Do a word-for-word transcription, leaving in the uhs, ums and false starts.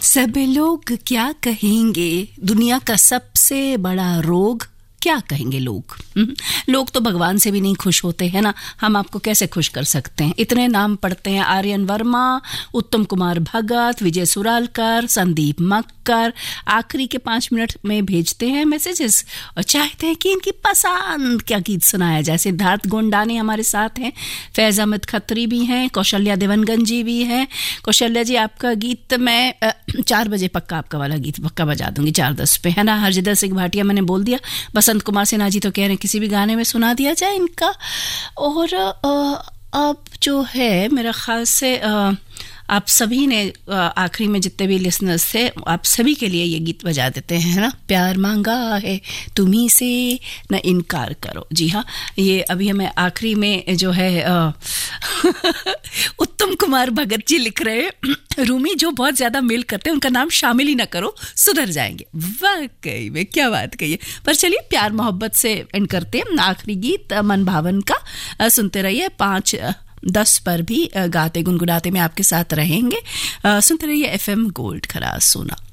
सब लोग क्या कहेंगे, दुनिया का सबसे बड़ा रोग क्या कहेंगे लोग। लोग तो भगवान से भी नहीं खुश होते हैं ना, हम आपको कैसे खुश कर सकते हैं। इतने नाम पढ़ते हैं, आर्यन वर्मा, उत्तम कुमार भगत, विजय सुरालकर, संदीप मक्कर, आखिरी के पाँच मिनट में भेजते हैं मैसेजेस और चाहते हैं कि इनकी पसंद क्या गीत सुनाया जाए। सिद्धार्थ गोंडानी हमारे साथ हैं, फैज़ अहमद खत्री भी हैं, कौशल्या देवनगन जी भी हैं। कौशल्या जी, आपका गीत मैं चार बजे पक्का आपका वाला गीत पक्का बजा दूंगी, चार दस पे, है ना। हरजिंदर सिंह भाटिया मैंने बोल दिया, बसंत कुमार सिन्हा जी तो कह रहे हैं किसी भी गाने में सुना दिया जाए इनका। और अब जो है मेरा ख्याल से आ, आप सभी ने आखिरी में जितने भी लिसनर्स थे आप सभी के लिए ये गीत बजा देते हैं ना, प्यार मांगा है तुम्ही से न इनकार करो। जी हाँ, ये अभी हमें आखिरी में जो है आ, उत्तम कुमार भगत जी लिख रहे हैं, रूमी जो बहुत ज्यादा मेल करते हैं उनका नाम शामिल ही ना करो, सुधर जाएंगे। वाकई में क्या बात कही है। पर चलिए प्यार मोहब्बत से एंड करते हैं आखिरी गीत मन भावन का। सुनते रहिए, पाँच दस पर भी गाते गुनगुनाते में आपके साथ रहेंगे। सुनते रहिए एफएम गोल्ड खरास सोना।